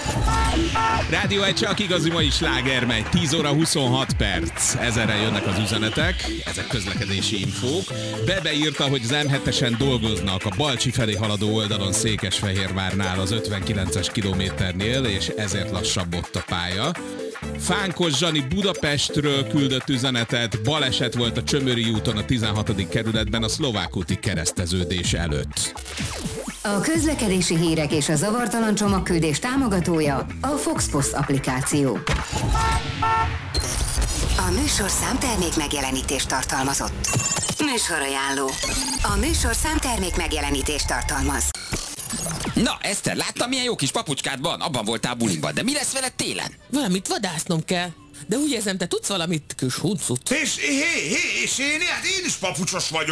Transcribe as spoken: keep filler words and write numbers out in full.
Rádió egy csak igazi mai sláger megy. tíz óra huszonhat perc. Ezerre jönnek az üzenetek, ezek közlekedési infók. Bebe írta, hogy az em hetesen dolgoznak a Balcsi felé haladó oldalon Székesfehérvárnál az ötvenkilences kilométernél, és ezért lassabb ott a pálya. Fánkos Zsani Budapestről küldött üzenetet, baleset volt a Csömöri úton a tizenhatodik kerületben a Szlovák úti kereszteződés előtt. A közlekedési hírek és a zavartalan csomagküldés támogatója a Foxpost applikáció. A műsor számtermék megjelenítést tartalmazott. Műsorajánló. A műsor számtermék megjelenítést tartalmaz. Na, Eszter, láttam, milyen jó kis papucskád van? Abban voltál buliban, de mi lesz veled télen? Valamit vadásznom kell. De úgy érzem, te tudsz valamit, kis huncut. És, hé, hé, és én, hát én is papucsos vagyok.